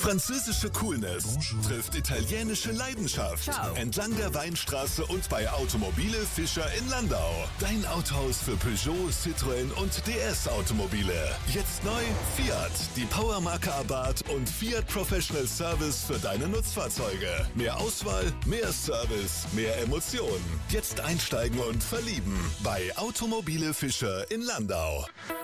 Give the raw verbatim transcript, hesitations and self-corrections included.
Französische Coolness Bonjour. trifft italienische Leidenschaft. Ciao. Entlang der Weinstraße und bei Automobile Fischer in Landau. Dein Autohaus für Peugeot, Citroën und D S-Automobile. Jetzt neu Fiat, die Powermarke Abarth und Fiat Professional Service für deine Nutzfahrzeuge. Mehr Auswahl, mehr Service, mehr Emotionen. Jetzt einsteigen und verlieben bei Automobile Fischer in Landau.